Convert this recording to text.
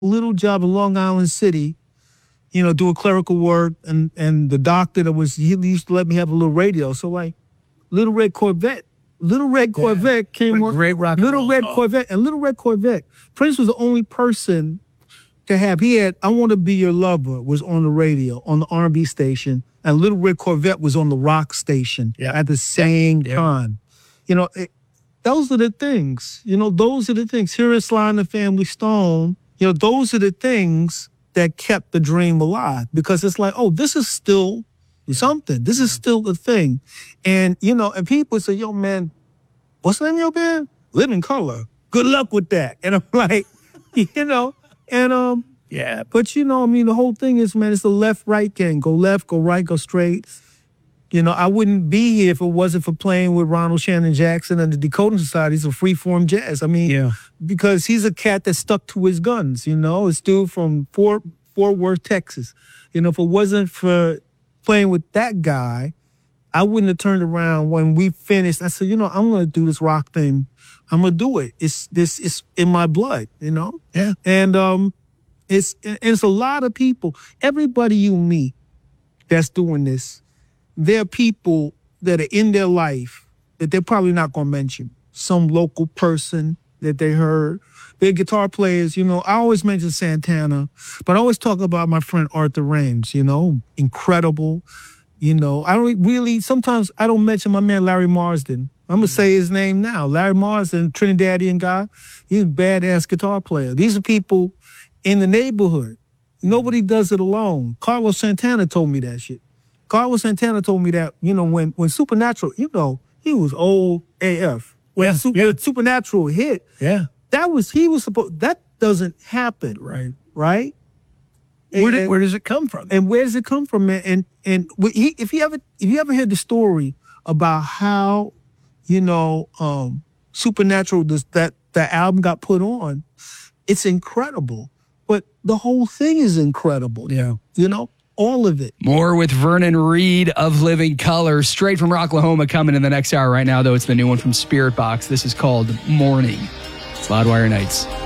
little job in Long Island City, doing clerical work, and the doctor he used to let me have a little radio. So like, Little Red Corvette came on. Great rock. Little Red Corvette. Prince was the only person to have. He had "I Want to Be Your Lover" was on the radio on the R&B station, and Little Red Corvette was on the rock station at the same time. Those are the things. Those are the things. Here is Sly and the Family Stone. Those are the things that kept the dream alive, because it's like, oh, this is still something. This is still a thing. And, and people say, yo, man, what's the name of your band? Living Color. Good luck with that. And I'm like, but the whole thing is, man, it's the left-right game. Go left, go right, go straight. I wouldn't be here if it wasn't for playing with Ronald Shannon Jackson and the Decoding Societies of freeform jazz. I mean, because he's a cat that stuck to his guns, It's dude from Fort Worth, Texas. If it wasn't for playing with that guy, I wouldn't have turned around when we finished. I said, I'm going to do this rock thing. I'm going to do it. It's in my blood, Yeah. And it's a lot of people. Everybody you meet that's doing this, there are people that are in their life that they're probably not going to mention. Some local person that they heard. They're guitar players, I always mention Santana, but I always talk about my friend Arthur Rames, incredible. Sometimes I don't mention my man Larry Marsden. I'm going to say his name now. Larry Marsden, Trinidadian guy. He's a badass guitar player. These are people in the neighborhood. Nobody does it alone. Carlos Santana told me that shit. Carlos Santana told me that, when Supernatural, he was old AF. When Supernatural hit, that doesn't happen. Right? Where does it come from? And where does it come from, man? And if you ever heard the story about how, Supernatural, that the album got put on, it's incredible. But the whole thing is incredible. Yeah. All of it. More with Vernon Reid of Living Color, straight from Rocklahoma, coming in the next hour. Right now, though, it's the new one from Spirit Box. This is called Morning. Loudwire Nights.